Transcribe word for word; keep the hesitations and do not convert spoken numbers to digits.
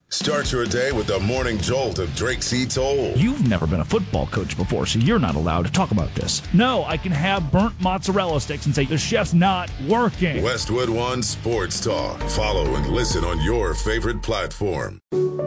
Start your day with the morning jolt of Drake C. Toll. You've never been a football coach before, so you're not allowed to talk about this. No, I can have burnt mozzarella sticks and say the chef's not working. Westwood One Sports Talk. Follow and listen on your favorite platform.